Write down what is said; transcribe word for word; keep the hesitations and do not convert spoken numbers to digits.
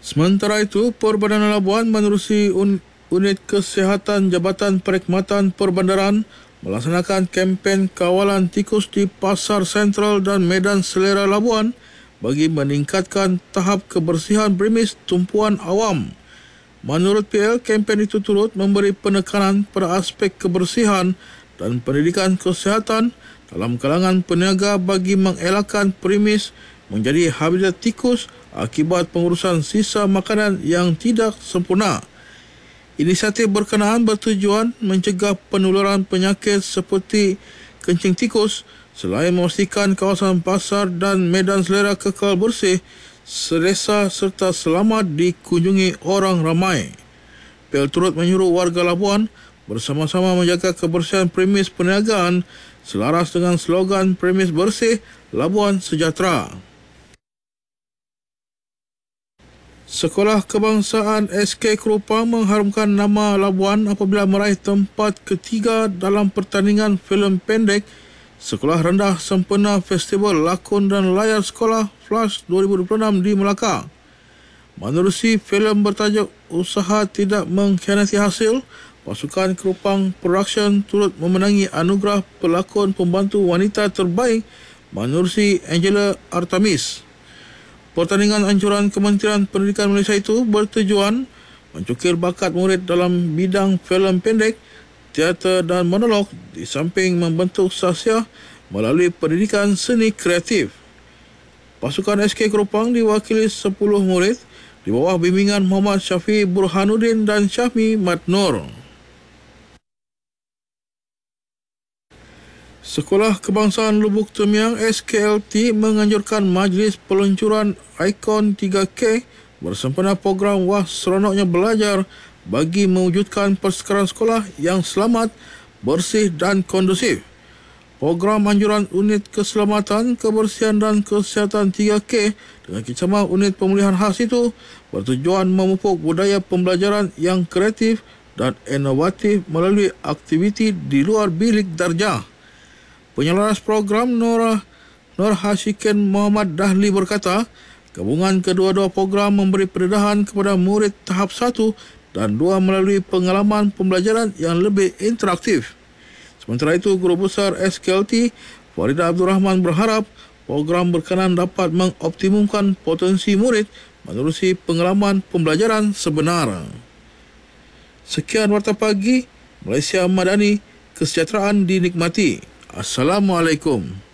Sementara itu, Perbandaran Labuan menerusi un- Unit Kesihatan Jabatan Perkhidmatan Perbandaran melaksanakan kempen kawalan tikus di Pasar Sentral dan Medan Selera Labuan bagi meningkatkan tahap kebersihan premis tumpuan awam. Menurut P L, kempen itu turut memberi penekanan pada aspek kebersihan dan pendidikan kesihatan dalam kalangan peniaga bagi mengelakkan premis menjadi habitat tikus akibat pengurusan sisa makanan yang tidak sempurna. Inisiatif berkenaan bertujuan mencegah penularan penyakit seperti kencing tikus selain memastikan kawasan pasar dan medan selera kekal bersih, selesa serta selamat dikunjungi orang ramai. P L turut menyuruh warga Labuan bersama-sama menjaga kebersihan premis perniagaan selaras dengan slogan premis bersih, Labuan Sejahtera. Sekolah Kebangsaan S K Keropang mengharumkan nama Labuan apabila meraih tempat ketiga dalam pertandingan filem pendek Sekolah Rendah Sempena Festival Lakon dan Layar Sekolah Flash dua ribu dua puluh enam di Melaka. Menerusi filem bertajuk Usaha Tidak Mengkhianati Hasil, pasukan Keropang Production turut memenangi anugerah pelakon pembantu wanita terbaik menerusi Angela Artemis. Pertandingan anjuran Kementerian Pendidikan Malaysia itu bertujuan mencukir bakat murid dalam bidang filem pendek, teater dan monolog di samping membentuk sahsiah melalui pendidikan seni kreatif. Pasukan S K Keropang diwakili sepuluh murid di bawah bimbingan Muhammad Syafiq Burhanuddin dan Syahmi Matnur. Sekolah Kebangsaan Lubuk Temiang S K L T menganjurkan majlis peluncuran ikon tiga K bersempena program Wah Seronoknya Belajar bagi mewujudkan persekaran sekolah yang selamat, bersih dan kondusif. Program anjuran Unit Keselamatan, Kebersihan dan Kesihatan tiga K dengan kecamah Unit Pemulihan Khas itu bertujuan memupuk budaya pembelajaran yang kreatif dan inovatif melalui aktiviti di luar bilik darjah. Penyelaras program Nora Nur Hashikin Muhammad Dahli berkata, gabungan kedua-dua program memberi pendedahan kepada murid tahap satu dan dua melalui pengalaman pembelajaran yang lebih interaktif. Sementara itu, Guru Besar S K L T, Farida Abdul Rahman berharap program berkenaan dapat mengoptimumkan potensi murid menerusi pengalaman pembelajaran sebenar. Sekian Warta Pagi, Malaysia Madani, kesejahteraan dinikmati. Assalamualaikum.